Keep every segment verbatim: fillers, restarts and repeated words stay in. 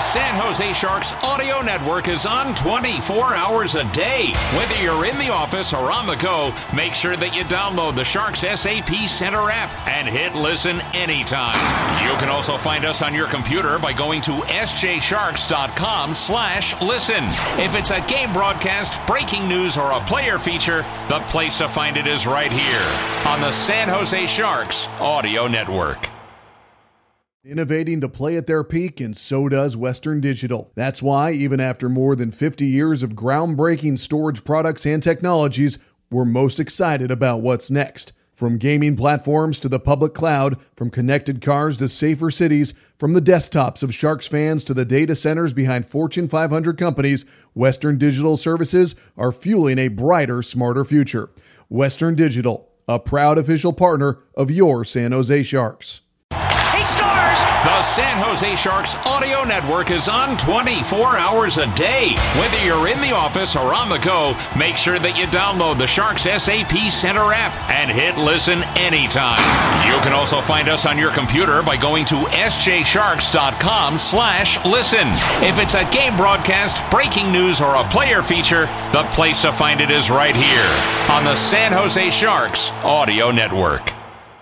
San Jose Sharks audio network is on twenty-four hours a day. Whether you're in the office or on the go, make sure that you download the Sharks S A P Center app and hit listen anytime. You can also find us on your computer by going to s j sharks dot com slash listen. If it's a game broadcast, breaking news, or a player feature, the place to find it is right here on the San Jose Sharks audio network. Innovating to play at their peak, and so does Western Digital. That's why, even after more than fifty years of groundbreaking storage products and technologies, we're most excited about what's next. From gaming platforms to the public cloud, from connected cars to safer cities, from the desktops of Sharks fans to the data centers behind Fortune five hundred companies, Western Digital services are fueling a brighter, smarter future. Western Digital, a proud official partner of your San Jose Sharks. He scores! The San Jose Sharks audio network is on twenty-four hours a day. Whether you're in the office or on the go, make sure that you download the Sharks S A P Center app and hit listen anytime. You can also find us on your computer by going to s j sharks dot com slash listen. If it's a game broadcast, breaking news, or a player feature, the place to find it is right here on the San Jose Sharks audio network.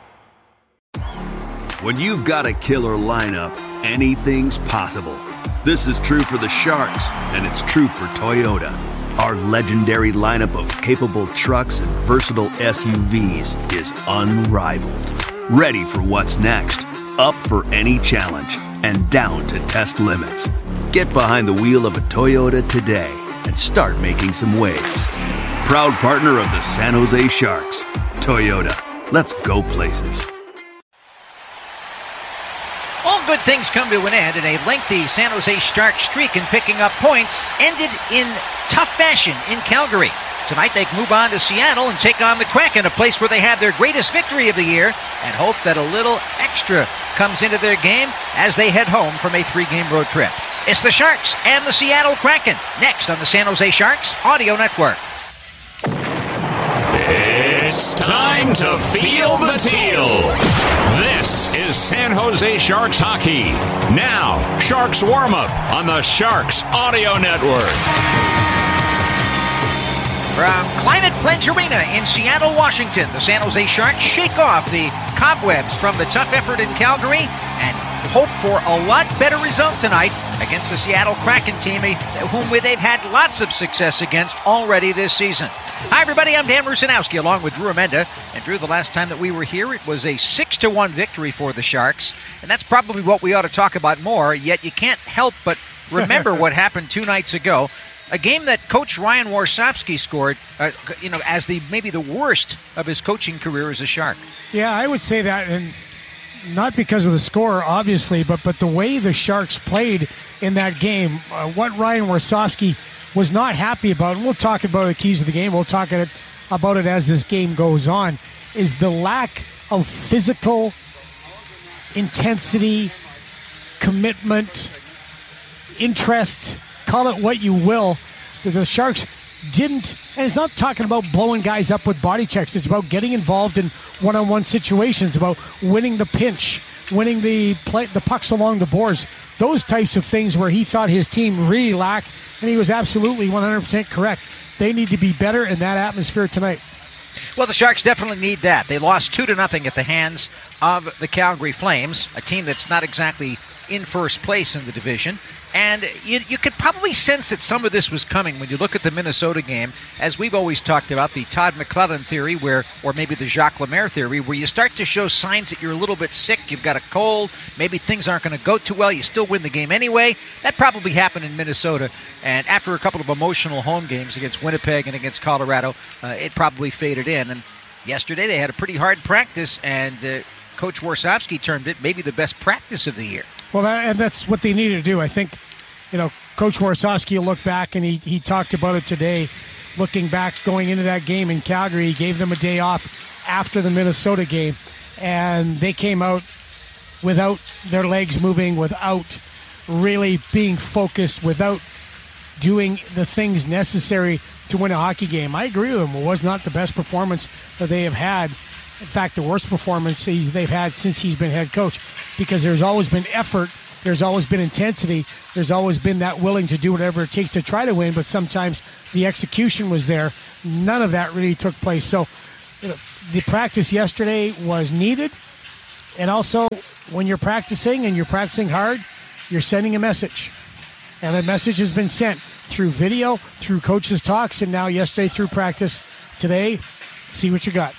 When you've got a killer lineup, anything's possible. This is true for the Sharks, and it's true for Toyota. Our legendary lineup of capable trucks and versatile S U Vs is unrivaled. Ready for what's next, up for any challenge, and down to test limits. Get behind the wheel of a Toyota today and start making some waves. Proud partner of the San Jose Sharks, Toyota. Let's go places. All good things come to an end, and a lengthy San Jose Sharks streak in picking up points ended in tough fashion in Calgary. Tonight they move on to Seattle and take on the Kraken, a place where they had their greatest victory of the year, and hope that a little extra comes into their game as they head home from a three-game road trip. It's the Sharks and the Seattle Kraken, next on the San Jose Sharks Audio Network. It's time to feel the teal. This is San Jose Sharks hockey. Now, Sharks warm-up on the Sharks Audio Network. From Climate Pledge Arena in Seattle, Washington, the San Jose Sharks shake off the cobwebs from the tough effort in Calgary and hope for a lot better result tonight against the Seattle Kraken team, whom they've had lots of success against already this season. Hi, everybody. I'm Dan Rusanowski along with Drew Amenda. And Drew, the last time that we were here, it was a six to one victory for the Sharks. And that's probably what we ought to talk about more, yet you can't help but remember what happened two nights ago. A game that Coach Ryan Warsofsky scored, uh, you know, as the maybe the worst of his coaching career as a Shark. Yeah, I would say that, and not because of the score, obviously, but but the way the Sharks played in that game, uh, what Ryan Warsofsky was not happy about, and we'll talk about the keys of the game, we'll talk it, about it as this game goes on, is the lack of physical intensity, commitment, interest, call it what you will, that the Sharks didn't, and it's not talking about blowing guys up with body checks, it's about getting involved in one-on-one situations, about winning the pinch, winning the play, the pucks along the boards, those types of things where he thought his team really lacked, and he was absolutely one hundred percent correct. They need to be better in that atmosphere tonight. Well, the Sharks definitely need that. They lost two to nothing at the hands of the Calgary Flames, a team that's not exactly in first place in the division. And you, you could probably sense that some of this was coming when you look at the Minnesota game, as we've always talked about, the Todd McClellan theory, where, or maybe the Jacques Lemaire theory, where you start to show signs that you're a little bit sick, you've got a cold, maybe things aren't going to go too well, you still win the game anyway. That probably happened in Minnesota, and after a couple of emotional home games against Winnipeg and against Colorado, uh, it probably faded in. And yesterday they had a pretty hard practice, and uh, Coach Warsofsky termed it maybe the best practice of the year. Well, that, and that's what they needed to do. I think, you know, Coach Warsofsky will look back, and he, he talked about it today, looking back, going into that game in Calgary. He gave them a day off after the Minnesota game, and they came out without their legs moving, without really being focused, without doing the things necessary to win a hockey game. I agree with him. It was not the best performance that they have had. In fact, the worst performance they've had since he's been head coach, because there's always been effort There's always been intensity. There's always been that willing to do whatever it takes to try to win, but sometimes the execution was there. None of that really took place. So you know, the practice yesterday was needed. And also, when you're practicing and you're practicing hard, you're sending a message. And that message has been sent through video, through coaches' talks, and now yesterday through practice. Today, see what you got.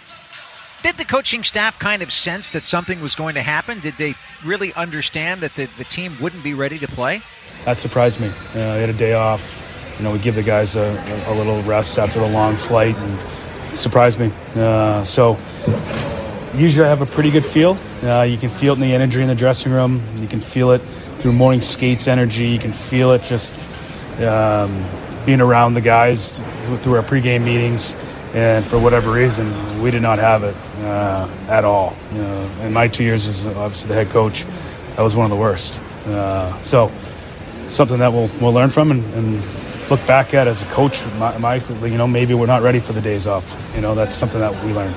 Did the coaching staff kind of sense that something was going to happen? Did they really understand that the, the team wouldn't be ready to play? That surprised me. Uh, they had a day off. You know, we give the guys a, a little rest after the long flight, and it surprised me. Uh, so usually I have a pretty good feel. Uh, you can feel it in the energy in the dressing room. You can feel it through morning skates energy. You can feel it just um, being around the guys through our pregame meetings. And for whatever reason, we did not have it uh, at all. Uh, in my two years as obviously the head coach, that was one of the worst. Uh, so something that we'll we'll learn from and, and look back at as a coach. My, my, you know, maybe we're not ready for the days off. You know, that's something that we learned.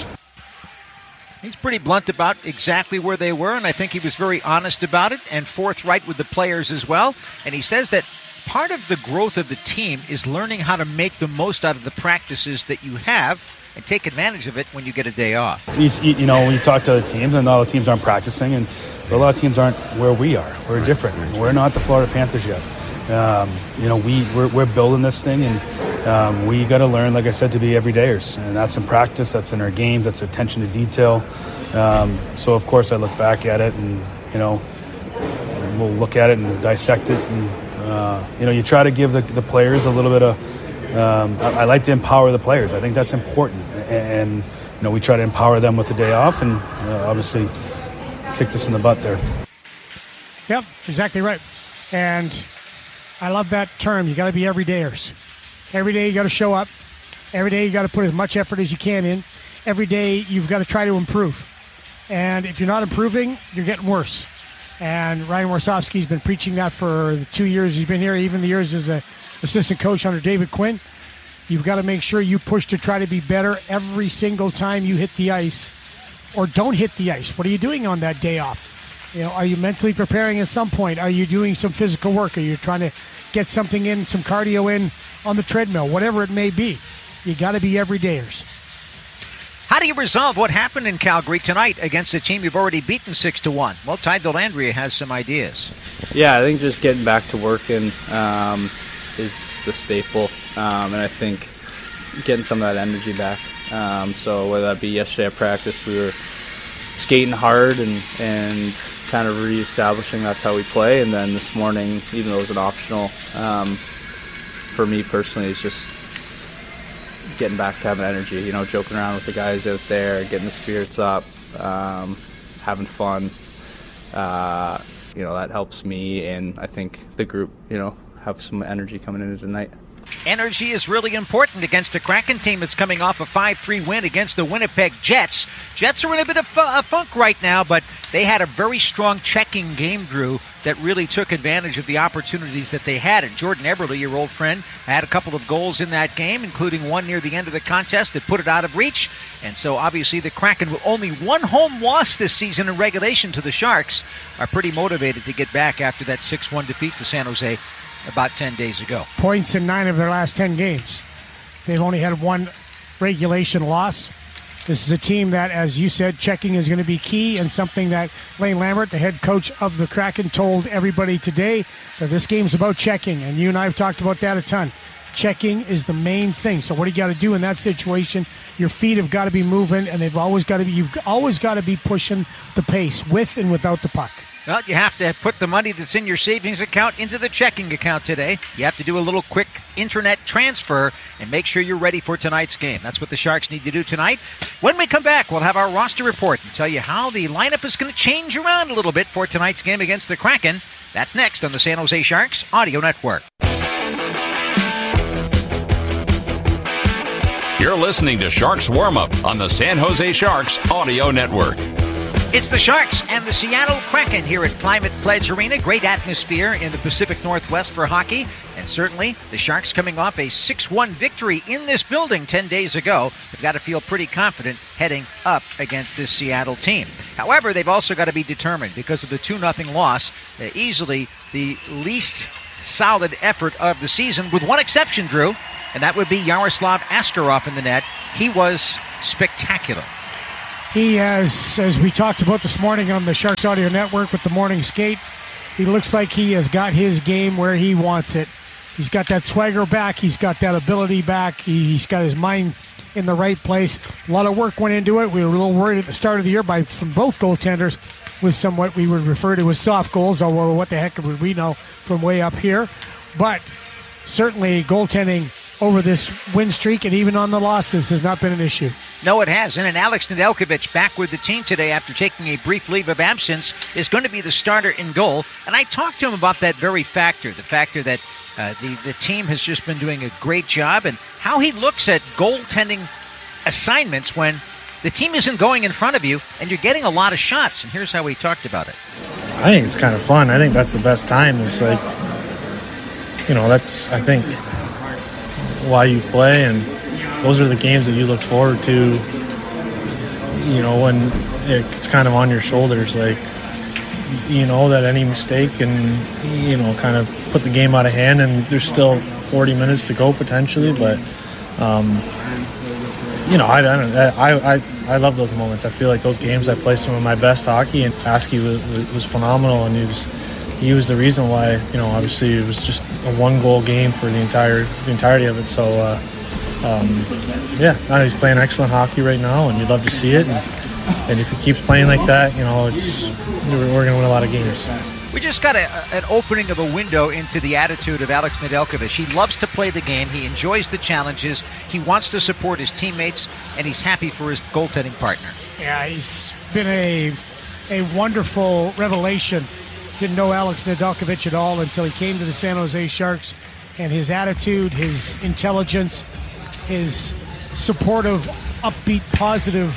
He's pretty blunt about exactly where they were, and I think he was very honest about it and forthright with the players as well. And he says that part of the growth of the team is learning how to make the most out of the practices that you have and take advantage of it when you get a day off. You, you know, when you talk to other teams, and all the teams aren't practicing, and a lot of teams aren't where we are. We're different. We're not the Florida Panthers yet. Um, you know, we, we're, we're building this thing, and um, we got to learn, like I said, to be everydayers. And that's in practice, that's in our games, that's attention to detail. Um, so, of course, I look back at it, and, you know, we'll look at it and dissect it, and Uh, you know, you try to give the, the players a little bit of, um, I, I like to empower the players. I think that's important. And, and, you know, we try to empower them with the day off, and uh, obviously kicked us in the butt there. Yep, exactly right. And I love that term. You got to be everydayers. Every day you got to show up. Every day you got to put as much effort as you can in. Every day you've got to try to improve. And if you're not improving, you're getting worse. And Ryan Warsofsky's been preaching that for the two years he's been here, even the years as an assistant coach under David Quinn. You've got to make sure you push to try to be better every single time you hit the ice or don't hit the ice. What are you doing on that day off? You know, are you mentally preparing at some point? Are you doing some physical work? Are you trying to get something in, some cardio in on the treadmill? Whatever it may be, you got to be everydayers. How do you resolve what happened in Calgary tonight against a team you've already beaten six to one? Well, Ty Dellandrea has some ideas. Yeah, I think just getting back to working um, is the staple, um, and I think getting some of that energy back. Um, so whether that be yesterday at practice, we were skating hard and, and kind of reestablishing that's how we play, and then this morning, even though it was an optional, um, for me personally, it's just getting back to having energy, you know, joking around with the guys out there, getting the spirits up, um, having fun. Uh, you know, that helps me, and I think the group, you know, have some energy coming into tonight. Energy is really important against a Kraken team that's coming off a five three win against the Winnipeg Jets. Jets are in a bit of a funk right now, but they had a very strong checking game, Drew, that really took advantage of the opportunities that they had. And Jordan Eberle, your old friend, had a couple of goals in that game, including one near the end of the contest that put it out of reach. And so obviously the Kraken, with only one home loss this season in regulation to the Sharks, are pretty motivated to get back after that six one defeat to San Jose about ten days ago. Points in nine of their last ten games. They've only had one regulation loss. This is a team that, as you said, checking is going to be key, and something that Lane Lambert, the head coach of the Kraken, told everybody today, that this game's about checking, and you and I have talked about that a ton. Checking is the main thing. So what do you got to do in that situation? Your feet have got to be moving, and they've always got to be, you've always got to be pushing the pace with and without the puck. Well, you have to put the money that's in your savings account into the checking account today. You have to do a little quick internet transfer and make sure you're ready for tonight's game. That's what the Sharks need to do tonight. When we come back, we'll have our roster report and tell you how the lineup is going to change around a little bit for tonight's game against the Kraken. That's next on the San Jose Sharks Audio Network. You're listening to Sharks Warm-Up on the San Jose Sharks Audio Network. It's the Sharks and the Seattle Kraken here at Climate Pledge Arena. Great atmosphere in the Pacific Northwest for hockey. And certainly the Sharks coming off a six one victory in this building ten days ago. They've got to feel pretty confident heading up against this Seattle team. However, they've also got to be determined because of the two nothing loss. Uh, easily the least solid effort of the season, with one exception, Drew, and that would be Yaroslav Askarov in the net. He was spectacular. He has, as we talked about this morning on the Sharks Audio Network with the morning skate, he looks like he has got his game where he wants it. He's got that swagger back. He's got that ability back. He's got his mind in the right place. A lot of work went into it. We were a little worried at the start of the year by from both goaltenders with somewhat we would refer to as soft goals, although what the heck would we know from way up here. But certainly goaltending over this win streak and even on the losses has not been an issue. No, it hasn't. And Alex Nedeljkovic, back with the team today after taking a brief leave of absence, is going to be the starter in goal. And I talked to him about that very factor, the factor that uh, the, the team has just been doing a great job, and how he looks at goaltending assignments when the team isn't going in front of you and you're getting a lot of shots. And here's how he talked about it. I think it's kind of fun. I think that's the best time. It's like, you know, that's, I think, why you play, and those are the games that you look forward to, you know, when it's kind of on your shoulders, like, you know, that any mistake can, you know, kind of put the game out of hand, and there's still forty minutes to go potentially, but, um, you know, I, I don't I, I, I love those moments. I feel like those games I play some of my best hockey, and Askey was, was phenomenal, and he was he was the reason why, you know, obviously it was just a one-goal game for the entire the entirety of it. So, uh, um, yeah, no, he's playing excellent hockey right now, and you'd love to see it. And, and if he keeps playing like that, you know, it's we're, we're going to win a lot of games. We just got a, an opening of a window into the attitude of Alex Nedeljkovic. He loves to play the game. He enjoys the challenges. He wants to support his teammates, and he's happy for his goaltending partner. Yeah, he's been a a wonderful revelation. Didn't know Alex Nedeljkovic at all until he came to the San Jose Sharks, and his attitude, his intelligence, his supportive, upbeat, positive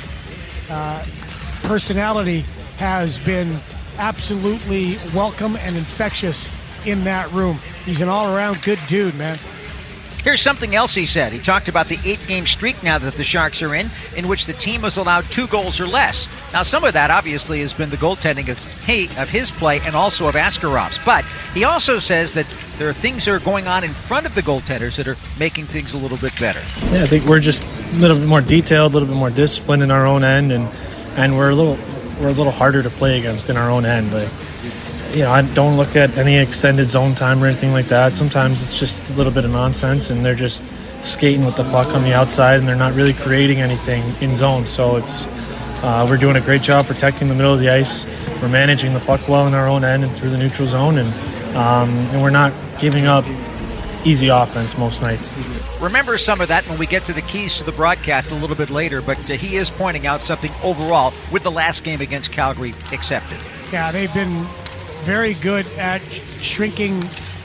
uh, personality has been absolutely welcome and infectious in that room. He's an all-around good dude, man. Here's something else he said. He talked about the eight-game streak now that the Sharks are in, in which the team has allowed two goals or less. Now, some of that obviously has been the goaltending of hey, of his play and also of Askarov's. But he also says that there are things that are going on in front of the goaltenders that are making things a little bit better. Yeah, I think we're just a little bit more detailed, a little bit more disciplined in our own end, and and we're a little we're a little harder to play against in our own end. Like, you know, I don't look at any extended zone time or anything like that. Sometimes it's just a little bit of nonsense, and they're just skating with the puck on the outside, and they're not really creating anything in zone. So it's uh, we're doing a great job protecting the middle of the ice. We're managing the puck well in our own end and through the neutral zone, and um, and we're not giving up easy offense most nights. Remember some of that when we get to the keys to the broadcast a little bit later, but uh, he is pointing out something overall with the last game against Calgary accepted. Yeah, they've been very good at shrinking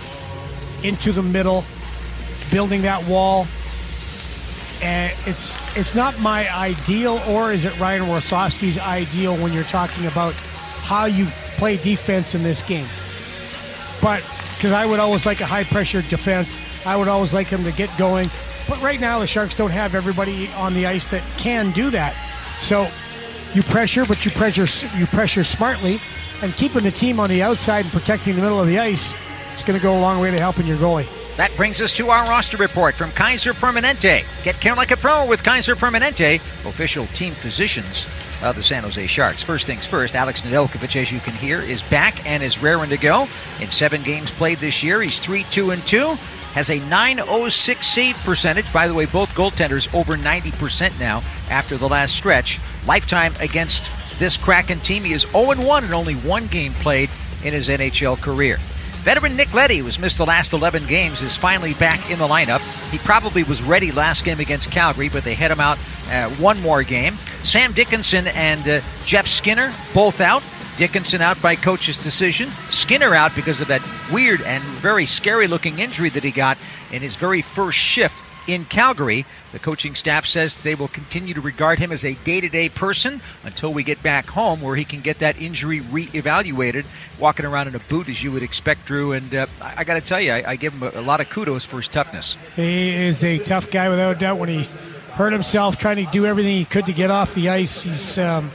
into the middle, building that wall. And it's it's not my ideal, or is it Ryan Warsofsky's ideal when you're talking about how you play defense in this game? But because I would always like a high-pressure defense, I would always like them to get going. But right now, the Sharks don't have everybody on the ice that can do that. So you pressure, but you pressure you pressure smartly. And keeping the team on the outside and protecting the middle of the ice is going to go a long way to helping your goalie. That brings us to our roster report from Kaiser Permanente. Get care like a pro with Kaiser Permanente, official team physicians of the San Jose Sharks. First things first, Alex Nedeljkovic, as you can hear, is back and is raring to go. In seven games played this year, he's three two and two, has a nine oh six save percentage. By the way, both goaltenders over ninety percent now after the last stretch. Lifetime against this Kraken team, he is oh and one in only one game played in his N H L career. Veteran Nick Leddy, who's missed the last eleven games, is finally back in the lineup. He probably was ready last game against Calgary, but they had him out uh, one more game. Sam Dickinson and uh, Jeff Skinner both out. Dickinson out by coach's decision. Skinner out because of that weird and very scary-looking injury that he got in his very first shift in Calgary. The coaching staff says they will continue to regard him as a day-to-day person until we get back home where he can get that injury re-evaluated, walking around in a boot as you would expect, Drew. And uh, I, I got to tell you, I, I give him a, a lot of kudos for his toughness. He is a tough guy without a doubt. When he hurt himself trying to do everything he could to get off the ice, he's um,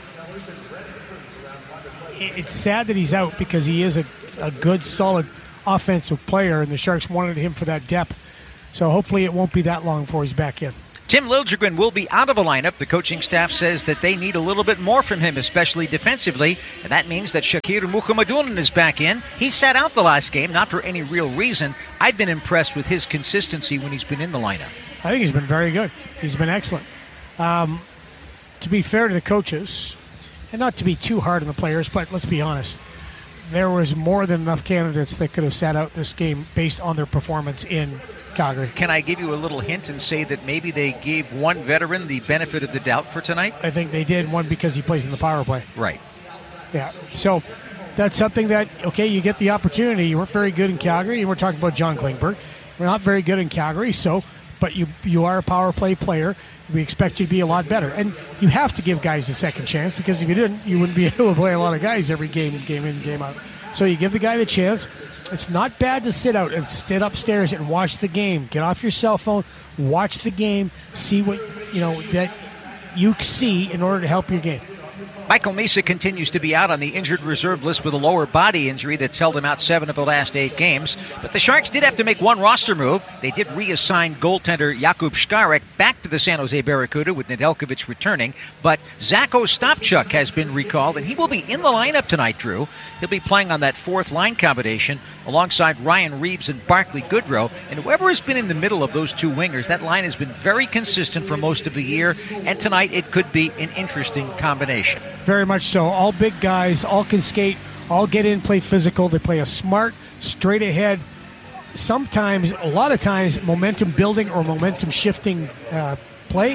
it's sad that he's out because he is a, a good, solid offensive player, and the Sharks wanted him for that depth. So hopefully it won't be that long before he's back in. Tim Liljegren will be out of the lineup. The coaching staff says that they need a little bit more from him, especially defensively, and that means that Shakir Mukhamadullin is back in. He sat out the last game, not for any real reason. I've been impressed with his consistency when he's been in the lineup. I think he's been very good. He's been excellent. Um, to be fair to the coaches, and not to be too hard on the players, but let's be honest, there was more than enough candidates that could have sat out this game based on their performance in Calgary. Can I give you a little hint and say that maybe they gave one veteran the benefit of the doubt for tonight? I think they did, one because he plays in the power play. Right. Yeah, so that's something that, okay, you get the opportunity. You weren't very good in Calgary, and we're talking about John Klingberg. We're not very good in Calgary, so, but you you are a power play player. We expect you to be a lot better. And you have to give guys a second chance, because if you didn't, you wouldn't be able to play a lot of guys every game, game in, game out. So you give the guy the chance. It's not bad to sit out and sit upstairs and watch the game. Get off your cell phone, watch the game, see what, you know, that you see in order to help your game. Michael Misa continues to be out on the injured reserve list with a lower body injury that's held him out seven of the last eight games. But the Sharks did have to make one roster move. They did reassign goaltender Jakub Skarek back to the San Jose Barracuda with Nedeljkovic returning. But Zach Ostapchuk has been recalled, and he will be in the lineup tonight, Drew. He'll be playing on that fourth line combination alongside Ryan Reeves and Barclay Goodrow. And whoever has been in the middle of those two wingers, that line has been very consistent for most of the year. And tonight it could be an interesting combination. Very much so. All big guys, all can skate, all get in, play physical. They play a smart, straight ahead, sometimes, a lot of times, momentum building or momentum shifting uh, play.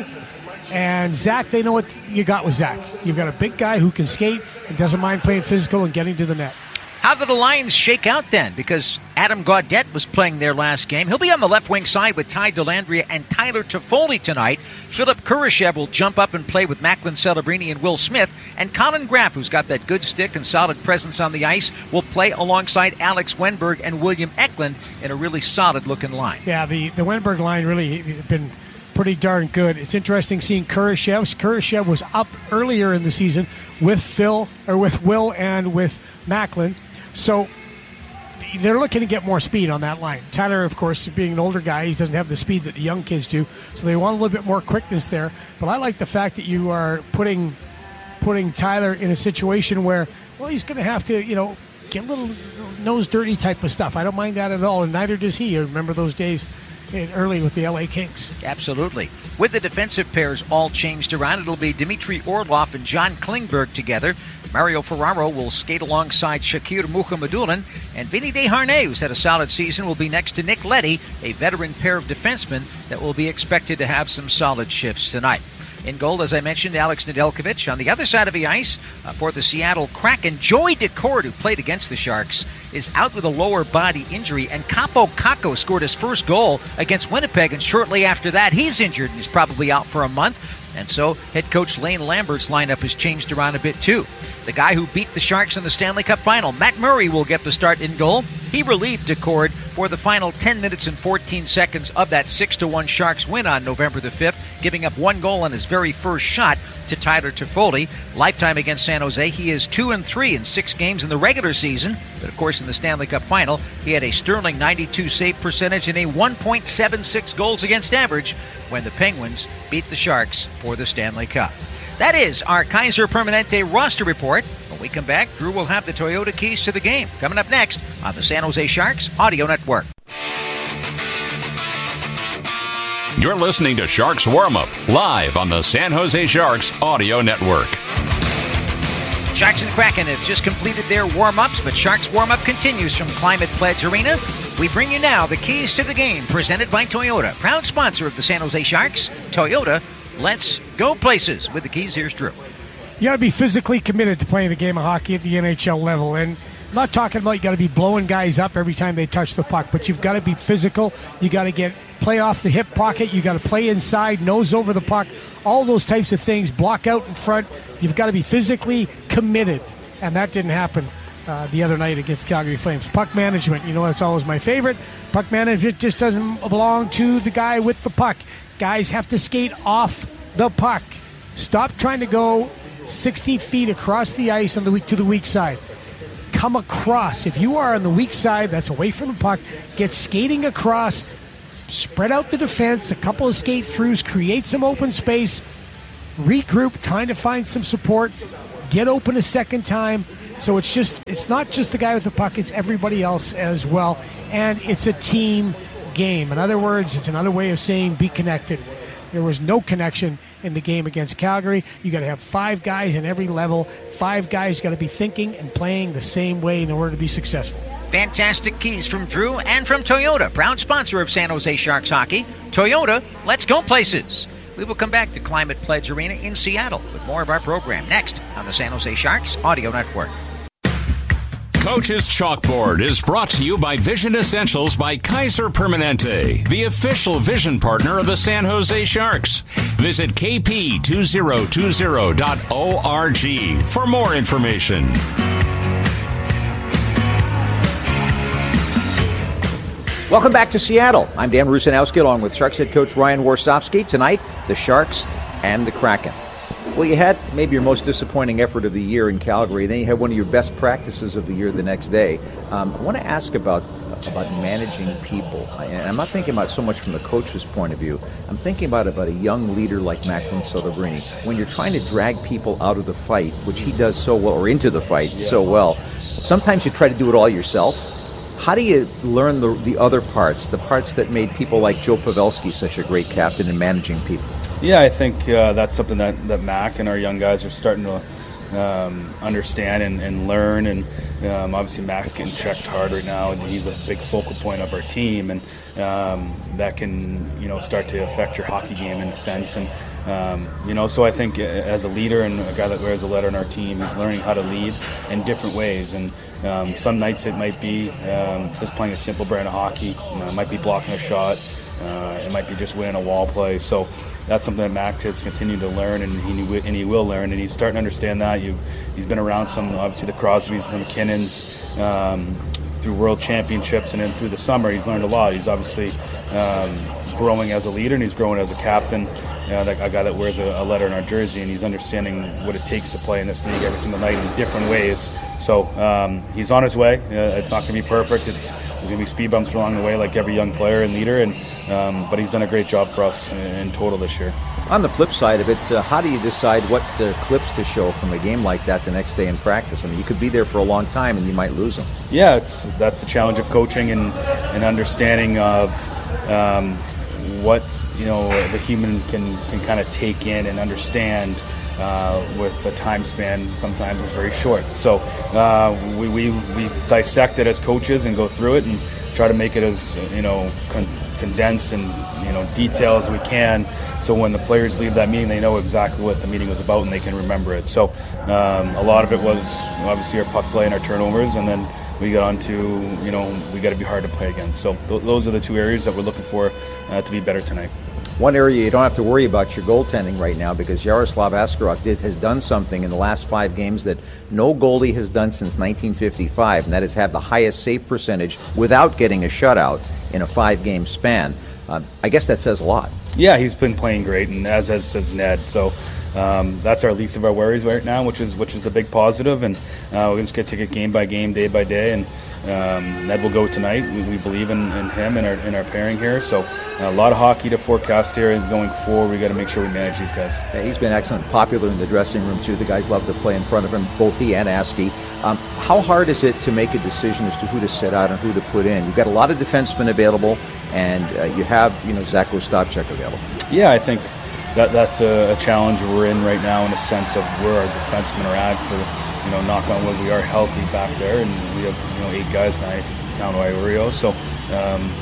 And Zach, they know what you got with Zach. You've got a big guy who can skate and doesn't mind playing physical and getting to the net. How did the Lions shake out then? Because Adam Gaudette was playing their last game. He'll be on the left wing side with Ty Dellandrea and Tyler Toffoli tonight. Philip Kurashev will jump up and play with Macklin Celebrini and Will Smith. And Colin Graff, who's got that good stick and solid presence on the ice, will play alongside Alex Wenberg and William Eklund in a really solid-looking line. Yeah, the, the Wenberg line really been pretty darn good. It's interesting seeing Kurashev. Kurashev was up earlier in the season with Phil, or with Will and with Macklin. So they're looking to get more speed on that line. Tyler, of course, being an older guy, he doesn't have the speed that the young kids do. So they want a little bit more quickness there. But I like the fact that you are putting putting Tyler in a situation where, well, he's going to have to, you know, get a little nose dirty type of stuff. I don't mind that at all, and neither does he. I remember those days early with the L A Kings. Absolutely. With the defensive pairs all changed around, it'll be Dmitry Orlov and John Klingberg together. Mario Ferraro will skate alongside Shakir Mukhamadullin, and Vinny Desharnais, who's had a solid season, will be next to Nick Leddy, a veteran pair of defensemen that will be expected to have some solid shifts tonight. In goal, as I mentioned, Alex Nedeljkovic. On the other side of the ice, uh, for the Seattle Kraken, Joey Daccord, who played against the Sharks, is out with a lower body injury, and Capo Kakko scored his first goal against Winnipeg, and shortly after that, he's injured and is probably out for a month. And so head coach Lane Lambert's lineup has changed around a bit too. The guy who beat the Sharks in the Stanley Cup final, Matt Murray, will get the start in goal. He relieved Daccord for the final ten minutes and fourteen seconds of that six to one Sharks win on November the fifth, giving up one goal on his very first shot to Tyler Toffoli. Lifetime against San Jose, he is two and three in six games in the regular season. But of course, in the Stanley Cup final, he had a sterling ninety-two save percentage and a one point seven six goals against average when the Penguins beat the Sharks for the Stanley Cup. That is our Kaiser Permanente roster report. When we come back, Drew will have the Toyota keys to the game. Coming up next on the San Jose Sharks Audio Network. You're listening to Sharks Warm-Up, live on the San Jose Sharks Audio Network. Sharks and Kraken have just completed their warm-ups, but Sharks warm-up continues from Climate Pledge Arena. We bring you now the keys to the game, presented by Toyota, proud sponsor of the San Jose Sharks. Toyota, let's go places. With the keys, here's Drew. You got to be physically committed to playing the game of hockey at the N H L level, and I'm not talking about you got to be blowing guys up every time they touch the puck, but you've got to be physical. You got to get play off the hip pocket. You got to play inside, nose over the puck, all those types of things. Block out in front. You've got to be physically committed, and that didn't happen uh, the other night against Calgary Flames. Puck management, you know, that's always my favorite. Puck management just doesn't belong to the guy with the puck. Guys have to skate off the puck. Stop trying to go sixty feet across the ice on the weak to the weak side. Come across. If you are on the weak side, that's away from the puck, get skating across, spread out the defense, a couple of skate throughs, create some open space, regroup, trying to find some support, get open a second time. So it's just it's not just the guy with the puck, it's everybody else as well. And it's a team game. In other words, it's another way of saying be connected. There was no connection in the game against Calgary. You got to have five guys in every level. Five guys got to be thinking and playing the same way in order to be successful. Fantastic keys from Drew and from Toyota, proud sponsor of San Jose Sharks hockey. Toyota, let's go places. We will come back to Climate Pledge Arena in Seattle with more of our program next on the San Jose Sharks Audio Network. Coach's Chalkboard is brought to you by Vision Essentials by Kaiser Permanente, the official vision partner of the San Jose Sharks. Visit k p two thousand twenty dot org for more information. Welcome back to Seattle. I'm Dan Rusanowski along with Sharks head coach Ryan Warsofsky. Tonight, the Sharks and the Kraken. Well, you had maybe your most disappointing effort of the year in Calgary. Then you had one of your best practices of the year the next day. Um, I want to ask about about managing people. And I'm not thinking about it so much from the coach's point of view. I'm thinking about about a young leader like Macklin Celebrini. When you're trying to drag people out of the fight, which he does so well, or into the fight yeah. so well, sometimes you try to do it all yourself. How do you learn the the other parts, the parts that made people like Joe Pavelski such a great captain in managing people? Yeah, I think uh, that's something that, that Mac and our young guys are starting to um, understand and, and learn. And um, obviously Mac's getting checked hard right now, and he's a big focal point of our team. And um, that can, you know, start to affect your hockey game in a sense. And um, you know, so I think as a leader and a guy that wears a letter on our team, he's learning how to lead in different ways. And um, some nights it might be um, just playing a simple brand of hockey. You know, it might be blocking a shot. Uh, it might be just winning a wall play. So that's something that Mac has continued to learn, and he and he will learn, and he's starting to understand that. You, he's been around some, obviously the Crosbys, the McKinnons, um, through World Championships, and then through the summer he's learned a lot. He's obviously um, growing as a leader, and he's growing as a captain. You know, that, a guy that wears a, a letter in our jersey, and he's understanding what it takes to play in this league every single night in different ways. So um, he's on his way. Uh, it's not going to be perfect. It's, there's going to be speed bumps along the way, like every young player and leader. And um, but he's done a great job for us in, in total this year. On the flip side of it, uh, how do you decide what uh, clips to show from a game like that the next day in practice? I mean, you could be there for a long time and you might lose them. Yeah, it's that's the challenge of coaching and, and understanding of um, what you know the human can, can kind of take in and understand uh, with a time span sometimes is very short. So uh, we, we we dissect it as coaches and go through it and try to make it as you know con- condensed and you know detailed as we can. So when the players leave that meeting, they know exactly what the meeting was about and they can remember it. So um, a lot of it was obviously our puck play and our turnovers, and then we got on to, you know, we got to be hard to play against. So th- those are the two areas that we're looking for uh, to be better tonight. One area you don't have to worry about your goaltending right now, because Yaroslav Askarov did, has done something in the last five games that no goalie has done since nineteen fifty-five, and that is have the highest save percentage without getting a shutout in a five-game span. Uh, I guess that says a lot. Yeah, he's been playing great, and as has says Ned. So um, that's our least of our worries right now, which is which is the big positive. And uh, we're just going to take it game by game, day by day. And um, Ned will go tonight. We, we believe in, in him and our in our pairing here. So uh, a lot of hockey to forecast here, and going forward, we got to make sure we manage these guys. Yeah, he's been excellent, popular in the dressing room too. The guys love to play in front of him, both he and Askey. Um, how hard is it to make a decision as to who to set out and who to put in? You've got a lot of defensemen available, and uh, you have, you know, Zach Ostapchuk available. Yeah, I think that that's a, a challenge we're in right now in a sense of where our defensemen are at. For you know, knock on wood, we are healthy back there, and we have you know eight guys now, count Iorio. So um,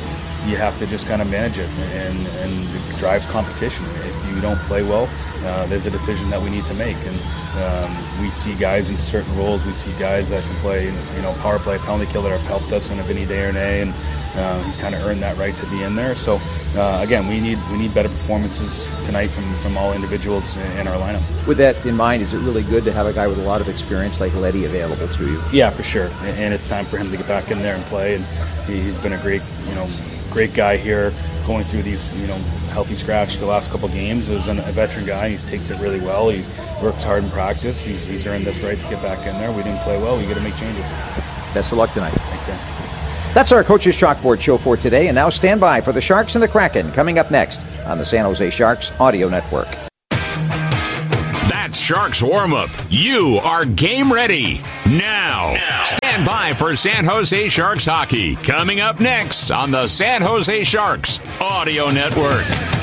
you have to just kind of manage it, and, and it drives competition. If you don't play well, uh, there's a decision that we need to make, and um, we see guys in certain roles. We see guys that can play, you know, power play, penalty kill that have helped us in a Vinny Desharnais, and uh, he's kind of earned that right to be in there. So uh, again, we need we need better performances tonight from, from all individuals in, in our lineup. With that in mind, is it really good to have a guy with a lot of experience like Leddy available to you? Yeah, for sure, and, and it's time for him to get back in there and play. And he, he's been a great, you know, great guy here, going through these, you know, healthy scratch the last couple games. As a veteran guy, he takes it really well. He works hard in practice. He's, he's earned this right to get back in there. We didn't play well. We got to make changes. Best of luck tonight. Thanks, Dan. That's our Coach's Chalkboard show for today, and now stand by for the Sharks and the Kraken coming up next on the San Jose Sharks Audio Network. That's Sharks warm-up. You are game ready. Now, now, stand by for San Jose Sharks hockey coming up next on the San Jose Sharks Audio Network.